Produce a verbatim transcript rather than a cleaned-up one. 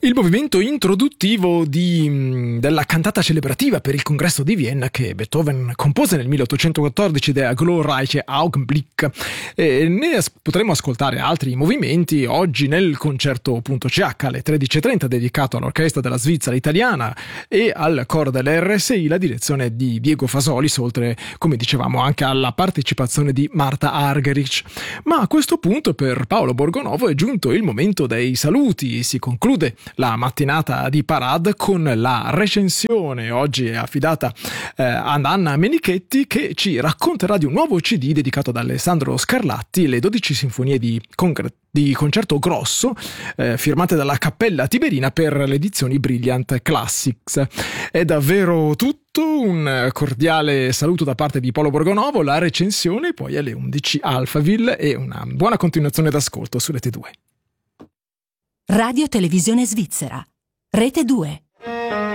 Il movimento introduttivo di, della cantata celebrativa per il congresso di Vienna che Beethoven compose nel milleottocentoquattordici, Der glorreiche Augenblick. E ne as- potremo ascoltare altri movimenti oggi nel concerto .ch alle tredici e trenta dedicato all'orchestra della Svizzera italiana e al coro dell'R S I, la direzione di Diego Fasolis, oltre, come dicevamo, anche alla partecipazione di Marta Argerich. Ma a questo punto per Paolo Borgonovo è giunto il momento dei saluti. Si conclude la mattinata di Parade con la recensione, oggi è affidata eh, ad Anna Menichetti, che ci racconterà di un nuovo C D dedicato ad Alessandro Scarlatti, le dodici sinfonie di, concre- di concerto grosso eh, firmate dalla Cappella Tiberina per le edizioni Brilliant Classics. È davvero tutto, un cordiale saluto da parte di Paolo Borgonovo, la recensione poi alle undici Alphaville e una buona continuazione d'ascolto su Rete due. Radio Televisione Svizzera, Rete due.